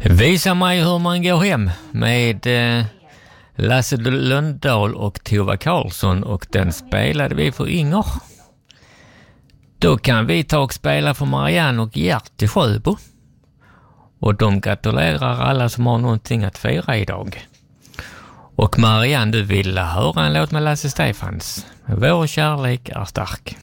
Visa mig hur man går hem med Lasse Lundahl och Tova Karlsson, och den spelade vi för Inger. Då kan vi ta och spela för Marianne och Gert i Sjöbo. Och de gratulerar alla som har någonting att fira idag. Och Marianne, du vill höra en låt med Lasse Stefans. Vår kärlek är stark.